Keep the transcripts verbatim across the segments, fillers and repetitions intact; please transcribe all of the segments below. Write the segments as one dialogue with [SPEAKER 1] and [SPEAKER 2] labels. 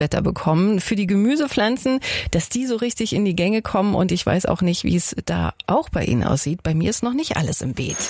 [SPEAKER 1] Blätter bekommen für die Gemüsepflanzen, dass die so richtig in die Gänge kommen. Und ich weiß auch nicht, wie es da auch bei Ihnen aussieht. Bei mir ist noch nicht alles im Beet.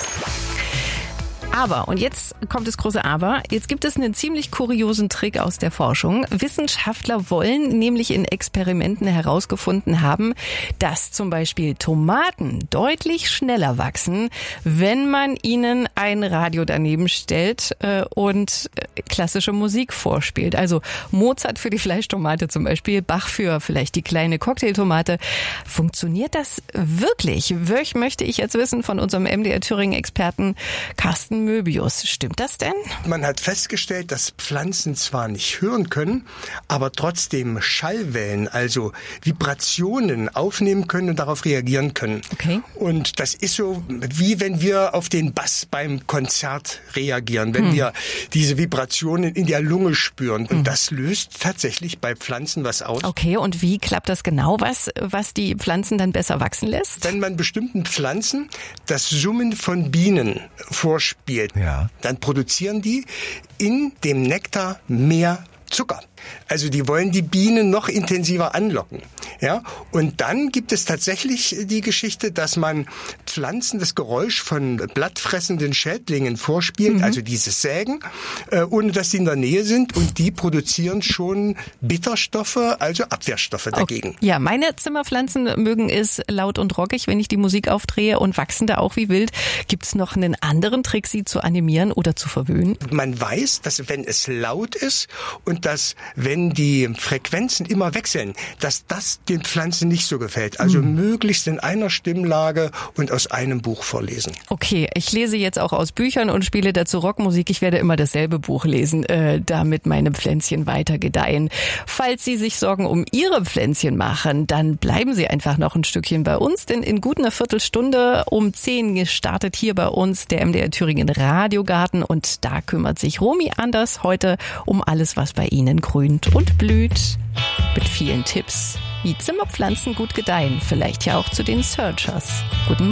[SPEAKER 1] Aber, und jetzt kommt das große Aber, jetzt gibt es einen ziemlich kuriosen Trick aus der Forschung. Wissenschaftler wollen nämlich in Experimenten herausgefunden haben, dass zum Beispiel Tomaten deutlich schneller wachsen, wenn man ihnen ein Radio daneben stellt äh, und klassische Musik vorspielt. Also Mozart für die Fleischtomate zum Beispiel, Bach für vielleicht die kleine Cocktailtomate. Funktioniert das wirklich? Wörch möchte ich jetzt wissen von unserem M D R Thüringen-Experten Carsten Möbius. Stimmt das denn?
[SPEAKER 2] Man hat festgestellt, dass Pflanzen zwar nicht hören können, aber trotzdem Schallwellen, also Vibrationen aufnehmen können und darauf reagieren können.
[SPEAKER 1] Okay.
[SPEAKER 2] Und das ist so, wie wenn wir auf den Bass beim Konzert reagieren, wenn hm. wir diese Vibrationen in der Lunge spüren. Und hm. das löst tatsächlich bei Pflanzen was aus.
[SPEAKER 1] Okay, und wie klappt das genau, was, was die Pflanzen dann besser wachsen lässt?
[SPEAKER 2] Wenn man bestimmten Pflanzen das Summen von Bienen vorspielt, Ja. dann produzieren die in dem Nektar mehr Zucker. Also die wollen die Bienen noch intensiver anlocken. Ja? Und dann gibt es tatsächlich die Geschichte, dass man Pflanzen das Geräusch von blattfressenden Schädlingen vorspielt, mhm. also dieses Sägen, äh, ohne dass sie in der Nähe sind. Und die produzieren schon Bitterstoffe, also Abwehrstoffe dagegen.
[SPEAKER 1] Okay. Ja, meine Zimmerpflanzen mögen es laut und rockig, wenn ich die Musik aufdrehe, und wachsen da auch wie wild. Gibt es noch einen anderen Trick, sie zu animieren oder zu verwöhnen?
[SPEAKER 2] Man weiß, dass wenn es laut ist und dass wenn die Frequenzen immer wechseln, dass das den Pflanzen nicht so gefällt. Also hm. möglichst in einer Stimmlage und aus einem Buch vorlesen.
[SPEAKER 1] Okay, ich lese jetzt auch aus Büchern und spiele dazu Rockmusik. Ich werde immer dasselbe Buch lesen, äh, damit meine Pflänzchen weiter gedeihen. Falls Sie sich Sorgen um Ihre Pflänzchen machen, dann bleiben Sie einfach noch ein Stückchen bei uns, denn in gut einer Viertelstunde um zehn gestartet hier bei uns der M D R Thüringen Radiogarten, und da kümmert sich Romy Anders heute um alles, was bei Ihnen grünt und blüht, mit vielen Tipps, wie Zimmerpflanzen gut gedeihen, vielleicht ja auch zu den Searchers. Guten Morgen.